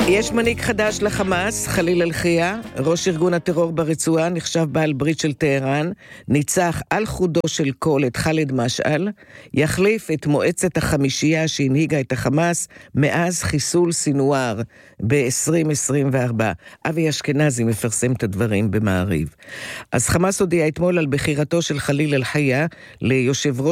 יש מנהיג חדש לחמאס, חליל אל-חיה, ראש ארגון הטרור ברצועה, נחשב בעל ברית של טהרן, ניצח על חודו של קול את חאלד משעל, יחליף את מועצת החמישייה שהנהיגה את החמאס מאז חיסול סינואר ב-2024. אבי אשכנזי מפרסם את הדברים במעריב. אז חמאס הודיע אתמול על בחירתו של חליל אל-חיה ליושב ראש